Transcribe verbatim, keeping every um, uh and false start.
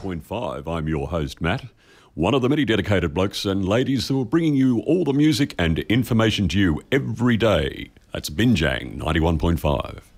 point five. I'm your host, Matt, one of the many dedicated blokes and ladies who are bringing you all the music and information to you every day. That's Binjang ninety-one point five.